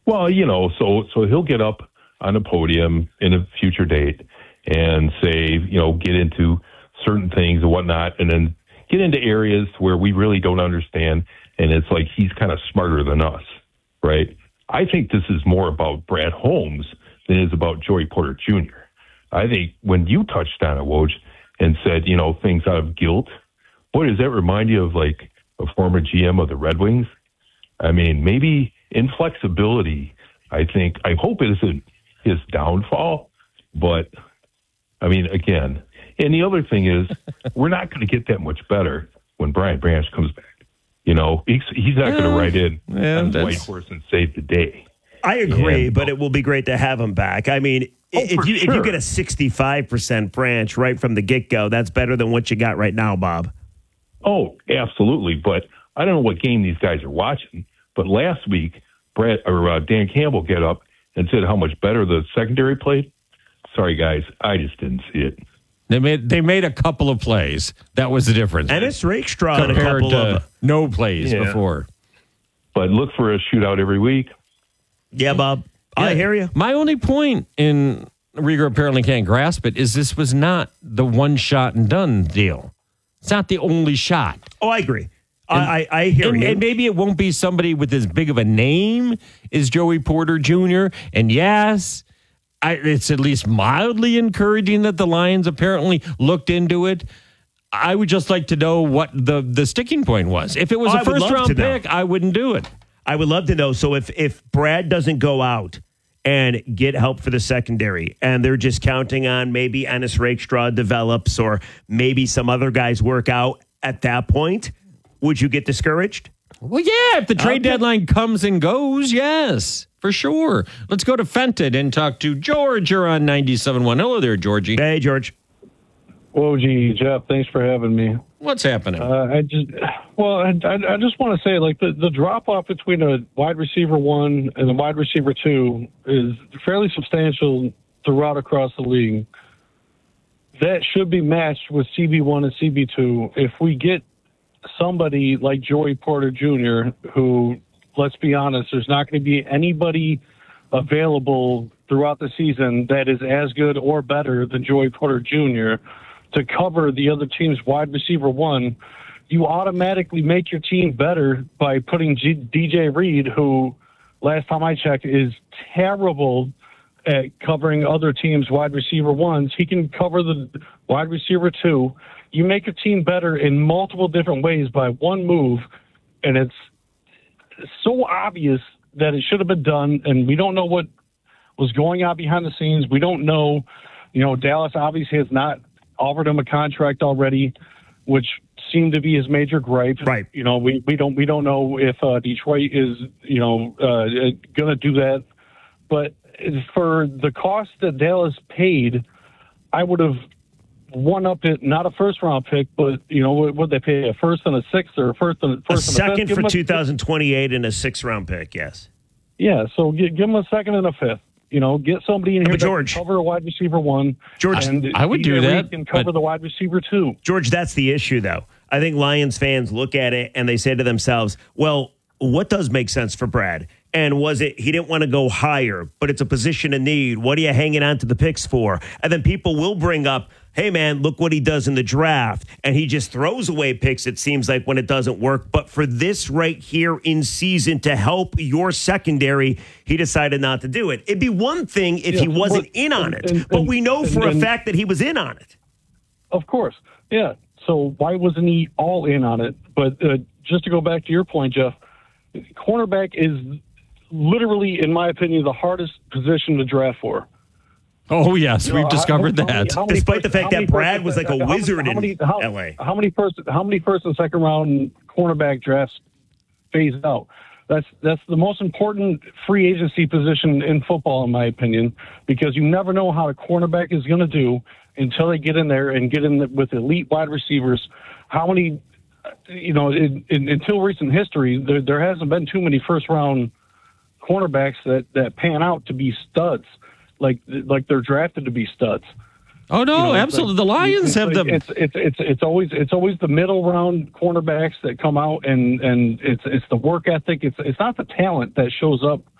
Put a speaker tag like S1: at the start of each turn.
S1: Well, so he'll get up on a podium in a future date and say, get into certain things and whatnot, and then get into areas where we really don't understand, and it's like he's kind of smarter than us, right? I think this is more about Brad Holmes than it is about Joey Porter Jr. I think when you touched on it, Woj, and said, things out of guilt, boy, does that remind you of like a former GM of the Red Wings? I mean, maybe inflexibility, I hope it isn't his downfall, but I mean, again, and the other thing is we're not going to get that much better when Brian Branch comes back. He's not going to ride in on his white horse and save the day.
S2: I agree, but it will be great to have him back. I mean, if you get a 65% Branch right from the get-go, that's better than what you got right now, Bob.
S1: Oh, absolutely. But I don't know what game these guys are watching, but last week, Dan Campbell get up and said how much better the secondary played. Sorry, guys, I just didn't see it.
S3: They made a couple of plays. That was the difference.
S2: Ennis Rakestraw had a
S3: compared
S2: couple
S3: to
S2: of
S3: no plays before.
S1: But look for a shootout every week.
S2: Yeah, Bob. I hear you.
S3: My only point in Rieger apparently can't grasp it is this was not the one shot and done deal. It's not the only shot.
S2: Oh, I agree. I hear you.
S3: And maybe it won't be somebody with as big of a name as Joey Porter Jr. And yes, it's at least mildly encouraging that the Lions apparently looked into it. I would just like to know what the sticking point was. If it was a first-round pick, I wouldn't do it.
S2: I would love to know. So if Brad doesn't go out and get help for the secondary, and they're just counting on maybe Ennis Rakestraw develops or maybe some other guys work out at that point, would you get discouraged?
S3: Well, yeah, if the trade deadline comes and goes, yes, for sure. Let's go to Fenton and talk to George. You're on 97.1. Hello there, Georgie.
S2: Hey, George.
S4: Whoa, gee, Jeff, thanks for having me.
S3: What's happening?
S4: I just want to say, like, the drop-off between a wide receiver 1 and a wide receiver 2 is fairly substantial throughout across the league. That should be matched with CB1 and CB2. If we get somebody like Joey Porter Jr., who, let's be honest, there's not going to be anybody available throughout the season that is as good or better than Joey Porter Jr., to cover the other team's wide receiver 1, you automatically make your team better by putting DJ Reed, who, last time I checked, is terrible at covering other teams' wide receiver 1s. He can cover the wide receiver 2. You make a team better in multiple different ways by one move, and it's so obvious that it should have been done, and we don't know what was going on behind the scenes. We don't know. Dallas obviously has not offered him a contract already, which seemed to be his major gripe.
S2: Right.
S4: We don't know if Detroit is going to do that. But for the cost that Dallas paid, I would have one up it, not a first round pick, but what they pay, a first and a sixth, or a
S2: second for 2028 and a 6th round pick. Yes.
S4: Yeah. So give him a second and a fifth. Get somebody in here that can cover a wide receiver 1.
S2: George,
S4: and
S3: I would do that.
S4: Can cover the wide receiver 2.
S2: George, that's the issue, though. I think Lions fans look at it and they say to themselves, well, what does make sense for Brad? And was it he didn't want to go higher, but it's a position of need? What are you hanging on to the picks for? And then people will bring up, hey, man, look what he does in the draft. And he just throws away picks, it seems like, when it doesn't work. But for this right here in season to help your secondary, he decided not to do it. It'd be one thing if he wasn't in on it. But we know for a fact that he was in on it.
S4: Of course. Yeah. So why wasn't he all in on it? But just to go back to your point, Jeff, cornerback is literally, in my opinion, the hardest position to draft for.
S3: Oh, yes, we've discovered that.
S2: Despite the fact that Brad was like a wizard in L.A.
S4: How many first and second round cornerback drafts phase out? That's the most important free agency position in football, in my opinion, because you never know how a cornerback is going to do until they get in there and get in with elite wide receivers. How many, until recent history, there hasn't been too many first round cornerbacks that pan out to be studs. Like they're drafted to be studs.
S3: Oh no, absolutely. The Lions have them.
S4: It's always the middle round cornerbacks that come out, and it's the work ethic. It's not the talent that shows up